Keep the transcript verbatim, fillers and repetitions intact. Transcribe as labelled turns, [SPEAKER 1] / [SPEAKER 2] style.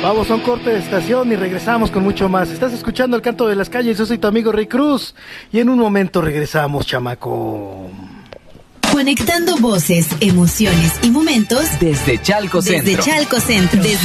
[SPEAKER 1] Vamos a un corte de estación y regresamos con mucho más. Estás escuchando El Canto de las Calles, yo soy tu amigo Rey Cruz. Y en un momento regresamos, chamaco.
[SPEAKER 2] Conectando voces, emociones y momentos
[SPEAKER 3] desde Chalco Centro.
[SPEAKER 2] Desde Chalco Centro. Desde